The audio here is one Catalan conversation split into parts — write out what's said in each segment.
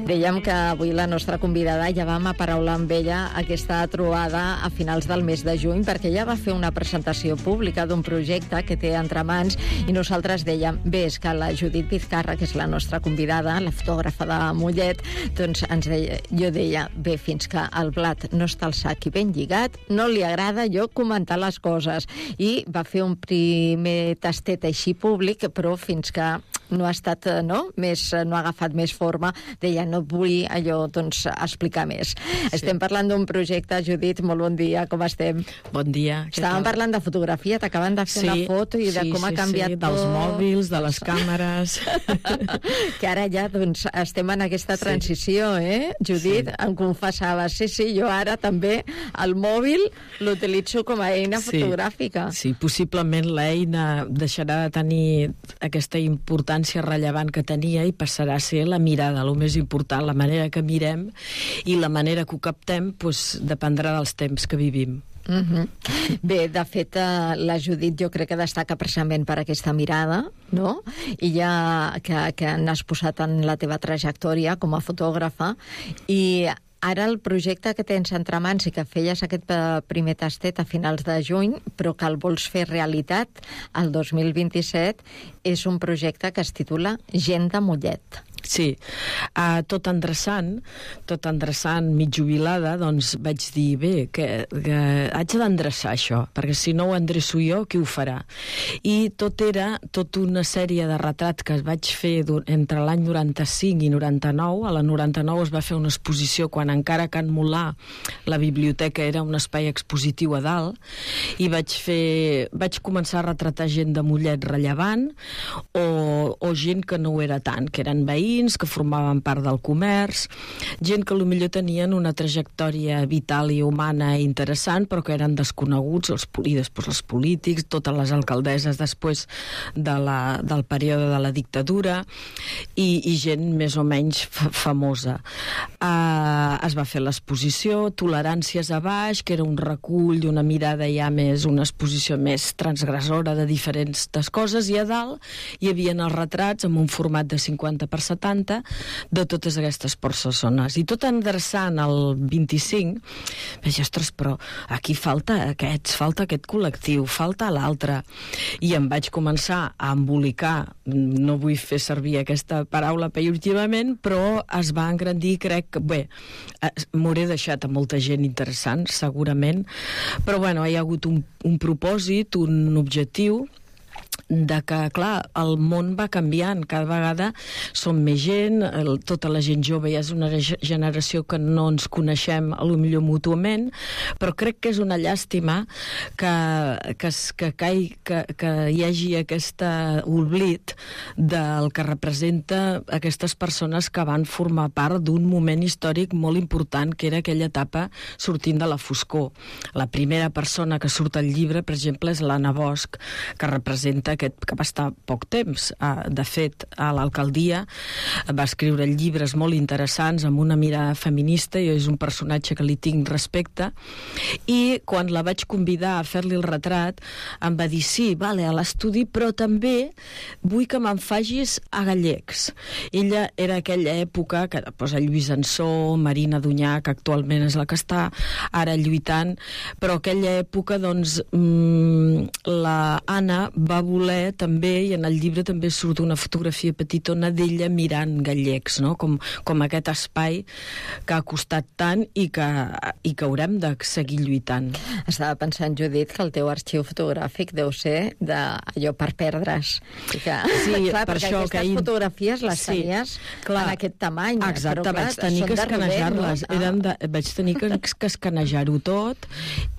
Dèiem que avui la nostra convidada ja vam aparaular amb ella aquesta trobada a finals del mes de juny, perquè ella va fer una presentació pública d'un projecte que té entre mans i nosaltres dèiem, bé, és que la Judit Vizcarra, que és la nostra convidada, la fotògrafa de Mollet, doncs jo deia, bé, fins que el blat no està al sac i ben lligat, no li agrada jo comentar les coses. I va fer un primer tastet així públic, però fins que no ha estat, no ha agafat més forma, deia, no vull allò, doncs, explicar més. Sí. Estem parlant d'un projecte, Judit, molt bon dia, com estem? Bon dia. Estàvem parlant de fotografia, t'acaben de fer una foto i de com ha canviat tot. Dels mòbils, de les càmeres. Que ara ja, doncs, estem en aquesta transició, Judit? Em confessaves, sí, jo ara també el mòbil l'utilitzo com a eina fotogràfica. Sí, possiblement l'eina deixarà de tenir aquesta importància rellevant que tenia i passarà a ser la mirada, el més important, la manera que mirem i la manera que ho captem, doncs, dependrà dels temps que vivim. Bé, de fet, la Judit jo crec que destaca precisament per aquesta mirada, no? I ja que n'has posat en la teva trajectòria com a fotògrafa, i ara el projecte que tens entre mans i que feies aquest primer tastet a finals de juny, però que el vols fer realitat el 2027, és un projecte que es titula Gent de Mollet. Sí, tot endreçant, mig jubilada, doncs vaig dir, bé, que haig d'endreçar això, perquè si no ho endreço jo, qui ho farà? I era tota una sèrie de retrats que vaig fer entre l'any 95 i 99. A la 99 es va fer una exposició quan encara a Can Molà la biblioteca era un espai expositiu a dalt, i vaig començar a retratar gent de Mollet rellevant o gent que no ho era tant, que eren veïns, que formaven part del comerç, gent que potser tenien una trajectòria vital i humana interessant, però que eren desconeguts, i després els polítics, totes les alcaldesses després del període de la dictadura, i gent més o menys famosa. Es va fer l'exposició Toleràncies a baix, que era un recull, una mirada ja més, una exposició més transgressora de diferents coses, i a dalt hi havia els retrats amb un format de 50x70 de totes aquestes persones. I tot endreçant el 25, vaig dir, ostres, però aquí falta aquest col·lectiu, falta l'altre. I em vaig començar a embolicar, no vull fer servir aquesta paraula pejorativament, però es va engrandir, crec que, bé, m'hauré deixat a molta gent interessant, segurament, però bueno, hi ha hagut un propòsit, un objectiu, de que, clar, el món va canviant, cada vegada som més gent, tota la gent jove ja és una generació que no ens coneixem a lo millor mútuament, però crec que és una llàstima que hi hagi aquest oblit del que representa aquestes persones que van formar part d'un moment històric molt important, que era aquella etapa sortint de la foscor. La primera persona que surt al llibre, per exemple, és l'Anna Bosch, que representa que va estar poc temps. De fet, a l'alcaldia va escriure llibres molt interessants amb una mirada feminista, i és un personatge que li tinc respecte, i quan la vaig convidar a fer-li el retrat em va dir, sí, vale, a l'estudi, però també vull que me'n facis a gallecs. Ella era aquella època que posa Lluís Ansó, Marina Dunyà, que actualment és la que està ara lluitant, però aquella època, doncs, la Anna va voler també, i en el llibre també surt una fotografia petitona d'ella mirant gallecs, no? Com aquest espai que ha costat tant i que haurem de seguir lluitant. Estava pensant, Judit, que el teu arxiu fotogràfic deu ser allò per perdre's. Sí, clar, per això que aquestes fotografies les tenies en aquest tamany. Exacte, vaig tenir que escanejar-les. Vaig tenir que escanejar-ho tot,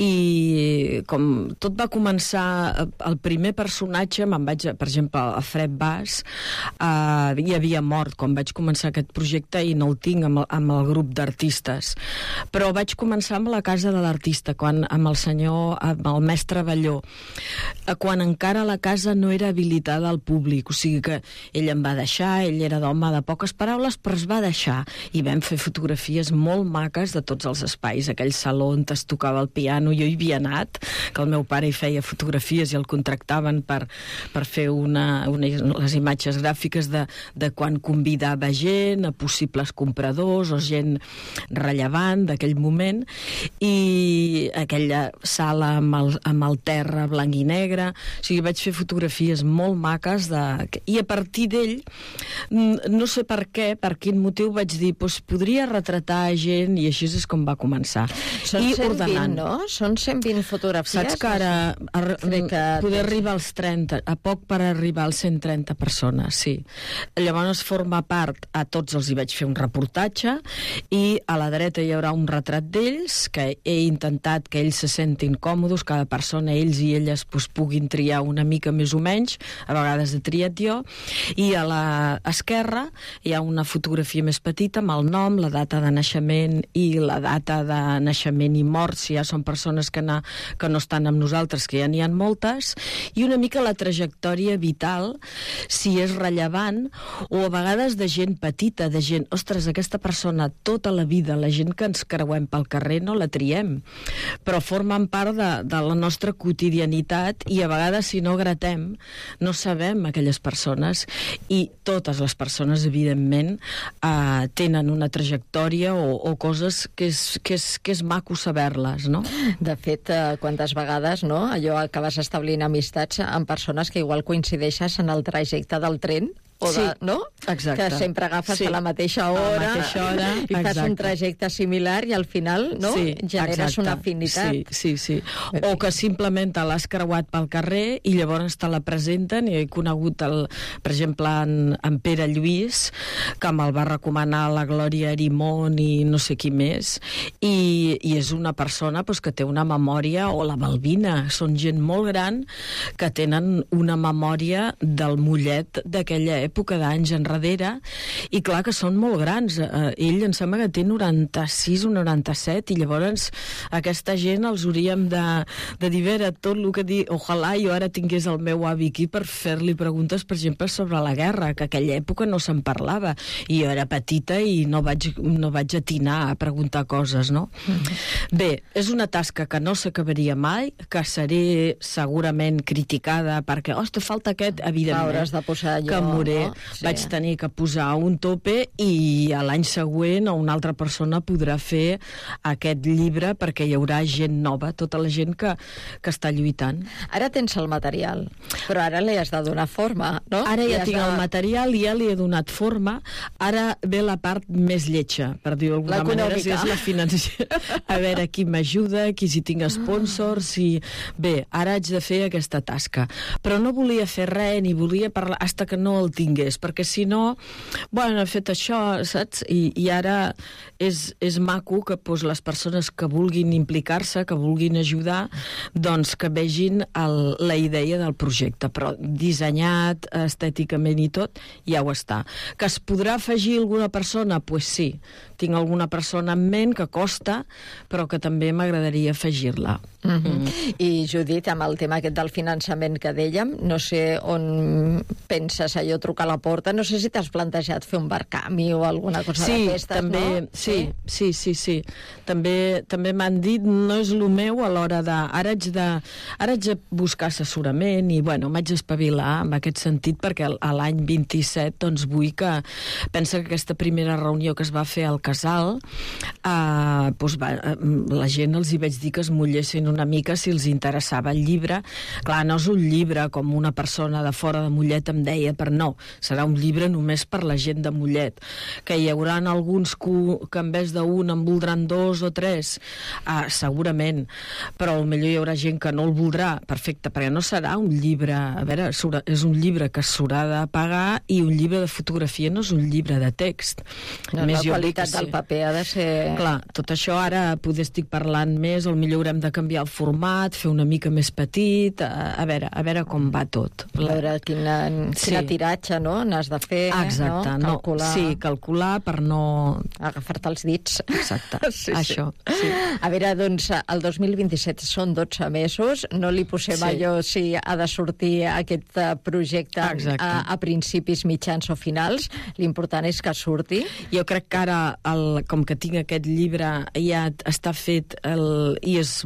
i com tot va començar, el primer personatge per exemple, a Fred Bas hi havia mort quan vaig començar aquest projecte, i no el tinc amb el grup d'artistes, però vaig començar amb la casa de l'artista, amb el mestre Balló, quan encara la casa no era habilitada al públic, o sigui que ell em va deixar, ell era d'home de poques paraules, però es va deixar, i vam fer fotografies molt maques de tots els espais, aquell saló on es tocava el piano, jo hi havia anat, que el meu pare hi feia fotografies i el contractaven per per fer les imatges gràfiques de quan convidava gent, a possibles compradors o gent rellevant d'aquell moment, i aquella sala amb el terra blanc i negre. O sigui, vaig fer fotografies molt maques i a partir d'ell, no sé per què, per quin motiu, vaig dir, podria retratar gent, i així és com va començar. Són 120, no? Són 120 fotografies. Saps que ara poder arribar als 30, a poc per arribar als 130 persones, sí. Llavors forma part, a tots els hi vaig fer un reportatge, i a la dreta hi haurà un retrat d'ells, que he intentat que ells se sentin còmodes, cada persona, ells i elles, puguin triar una mica més o menys, a vegades he triat jo, i a l'esquerra hi ha una fotografia més petita amb el nom, la data de naixement i la data de naixement i mort, si ja són persones que no estan amb nosaltres, que ja n'hi ha moltes, i una mica la trajectòria vital, si és rellevant, o a vegades de gent petita, de gent, ostres, aquesta persona tota la vida, la gent que ens creuem pel carrer no la triem, però formen part de la nostra quotidianitat, i a vegades si no gratem no sabem aquelles persones, i totes les persones evidentment tenen una trajectòria o coses que és maco saber-les, no? De fet, quantes vegades, no?, allò acabes establint amistats amb persones que igual coincideixes en el trajecte del tren, sí, no? Exacte. Que sempre agafes a la mateixa hora, i fas un trajecte similar i al final, no? Generes una afinitat. Sí. O que simplement te l'has creuat pel carrer i llavors te la presenten, i he conegut, per exemple, en Pere Lluís, que me'l va recomanar la Glòria Arimon i no sé qui més, i és una persona que té una memòria, o la Balbina, són gent molt gran que tenen una memòria del Mollet d'aquella època d'anys enrere, i clar que són molt grans. Ell em sembla que té 96 o 97, i llavors aquesta gent els hauríem de dir, vera, tot el que dir, ojalà jo ara tingués el meu avi aquí per fer-li preguntes, per exemple, sobre la guerra, que aquella època no se'n parlava, i jo era petita i no vaig atinar a preguntar coses, no? Bé, és una tasca que no s'acabaria mai, que seré segurament criticada perquè, te falta aquest, evidentment, de posar allò, que moré, no? Sí. Vaig tenir que posar un tope, i a l'any següent una altra persona podrà fer aquest llibre, perquè hi haurà gent nova, tota la gent que està lluitant. Ara tens el material, però ara li has de donar forma, no? Ara ja tinc el material, ja li he donat forma, ara ve la part més lletja, per dir-ho d'alguna manera, és la financera. A veure qui m'ajuda, qui si tinc sponsors, Bé, ara haig de fer aquesta tasca. Però no volia fer res, ni volia parlar fins que no el tingués, perquè si no, he fet això, saps? I ara és maco que les persones que vulguin implicar-se, que vulguin ajudar, doncs que vegin la idea del projecte, però dissenyat estèticament i tot, ja ho està. Que es podrà afegir alguna persona? Doncs sí, tinc alguna persona en ment que costa, però que també m'agradaria afegir-la. I Judit, amb el tema aquest del finançament que dèiem, no sé on penses allò trucar a la porta, no sé si t'has plantejat fer un barcami o alguna cosa d'aquestes, també, no? Sí. També m'han dit, no és el meu a l'hora de... Ara haig de buscar assessorament i, m'haig d'espavilar en aquest sentit, perquè a l'any 27, doncs vull que... Pensa que aquesta primera reunió que es va fer al Casal, la gent els hi vaig dir que es mullessin una mica si els interessava el llibre. Clar, no és un llibre com una persona de fora de Mollet em deia, però no, serà un llibre només per la gent de Mollet, que hi haurà alguns que en vez d'un en voldran 2 o 3, segurament, però potser hi haurà gent que no el voldrà, perfecte, perquè no serà un llibre, a veure, és un llibre que s'haurà de pagar, i un llibre de fotografia no és un llibre de text. No, la qualitat del paper ha de ser... Clar, tot això ara poder estic parlant més, o potser haurem de canviar el format, fer una mica més petit, a veure com va tot. A veure quina tiratge, no?, n'has de fer, exacte, no? Calcular. Sí, calcular per no... Agafar-te els dits. Exacte, això. Sí. A veure, doncs, el 2027 són 12 mesos, no li posem allò si ha de sortir aquest projecte a principis, mitjans o finals, l'important és que surti. Jo crec que ara, com que tinc aquest llibre, ja està fet i és molt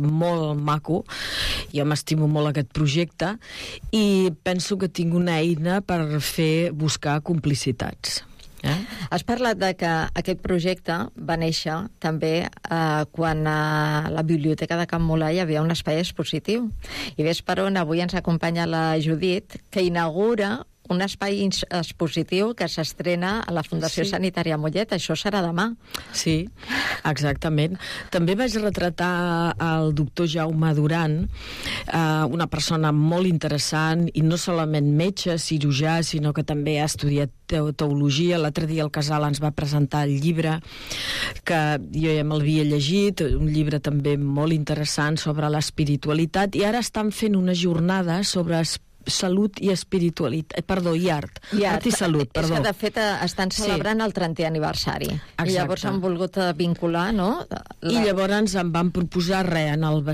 molt maco. Jo m'estimo molt aquest projecte i penso que tinc una eina per buscar complicitats. Has parlat de que aquest projecte va néixer també quan a la Biblioteca de Can Mulà hi havia un espai expositiu. I ves per on avui ens acompanya la Judit, que inaugura un espai expositiu que s'estrena a la Fundació Sanitària Mollet. Això serà demà. Sí, exactament. També vaig retratar el doctor Jaume Duran, una persona molt interessant, i no solament metge, cirurgià, sinó que també ha estudiat teologia. L'altre dia el Casal ens va presentar el llibre que jo ja me'l havia llegit, un llibre també molt interessant sobre l'espiritualitat, i ara estan fent una jornada sobre salut i espiritualitat, i art. Art i salut, perdó. És que, de fet, estan celebrant el 30è aniversari. Exacte. I llavors han volgut vincular, no? I llavors em van proposar en el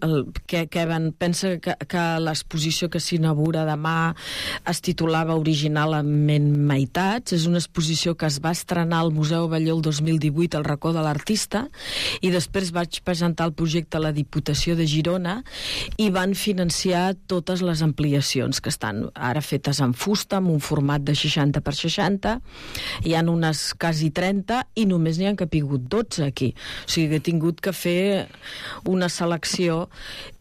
pensa que l'exposició que s'inaugura demà es titulava originalment Meitats. És una exposició que es va estrenar al Museu Abelló el 2018 al racó de l'artista, i després vaig presentar el projecte a la Diputació de Girona i van financiar totes les ampliacions que estan ara fetes en fusta, amb un format de 60 per 60. Hi ha unes quasi 30 i només n'hi han capigut 12 aquí. O sigui que he tingut que fer una selecció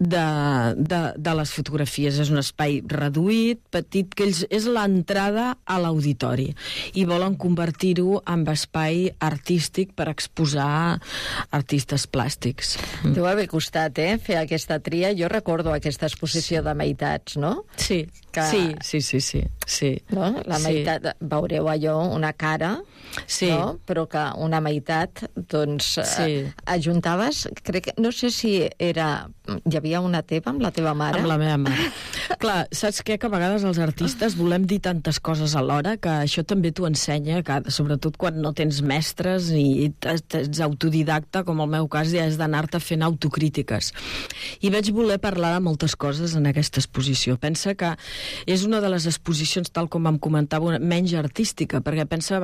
de les fotografies. És un espai reduït, petit, que és l'entrada a l'auditori, i volen convertir-ho en espai artístic per exposar artistes plàstics. Deu haver costat, fer aquesta tria. Jo recordo aquesta exposició de Meitats, no? Sí, sí. No? La meitat, veureu allò, una cara, no? Però que una meitat, doncs, ajuntaves, crec que, no sé si hi havia una teva amb la teva mare? Amb la meva mare. Clar, saps què? Que a vegades els artistes volem dir tantes coses alhora, que això també t'ho ensenya, sobretot quan no tens mestres i ets autodidacta, com el meu cas, ja és d'anar-te fent autocrítiques. I vaig voler parlar de moltes coses en aquesta exposició. Pensa que és una de les exposicions, tal com em comentava, menys artística, perquè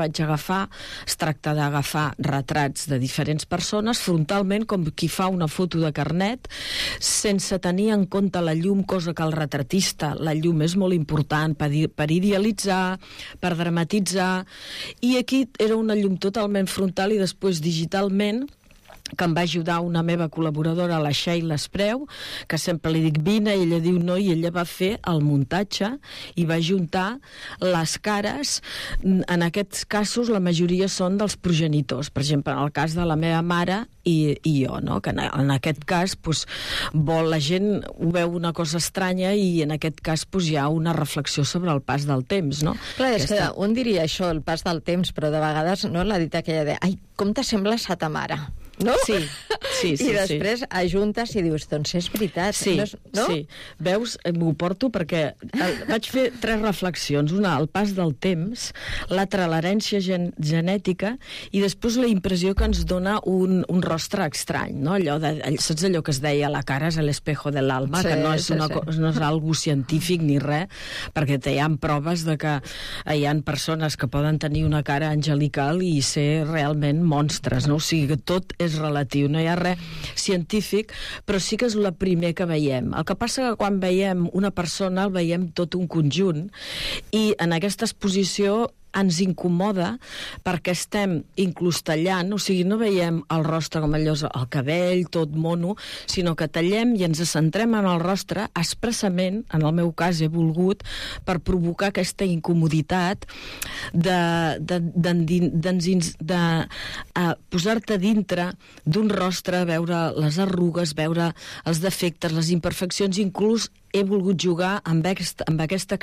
es tracta d'agafar retrats de diferents persones frontalment, com qui fa una foto de carnet, sense tenir en compte la llum, cosa que el retratista, la llum és molt important per idealitzar, per dramatitzar, i aquí era una llum totalment frontal, i després digitalment, que em va ajudar una meva col·laboradora, la Sheila Espreu, que sempre li dic vine, i ella diu no, i ella va fer el muntatge i va juntar les cares. En aquests casos la majoria són dels progenitors, per exemple, en el cas de la meva mare i jo, no? Que en aquest cas la gent ho veu una cosa estranya, i en aquest cas hi ha una reflexió sobre el pas del temps, no? Clar, és que un diria això, el pas del temps, però de vegades no, la dita aquella de ai, com t'assembles a ta mare? No? Sí. I després ajuntes i dius, doncs és veritat. No? Sí. Veus, m'ho porto perquè vaig fer 3 reflexions. Una, el pas del temps, l'altra, l'herència genètica, i després la impressió que ens dona un rostre estrany, no? Saps allò que es deia la cara és l'espejo de l'alma, que no és algo científic ni res, perquè hi ha proves de que hi ha persones que poden tenir una cara angelical i ser realment monstres, no? O sigui que tot és relatiu, no hi ha res científic, però sí que és el primer que veiem. El que passa que quan veiem una persona el veiem tot un conjunt, i en aquesta exposició ens incomoda perquè estem inclús tallant, o sigui, no veiem el rostre com allò, el cabell, tot mono, sinó que tallem i ens centrem en el rostre expressament, en el meu cas he volgut, per provocar aquesta incomoditat de posar-te dintre d'un rostre, veure les arrugues, veure els defectes, les imperfeccions. Inclús he volgut jugar amb aquesta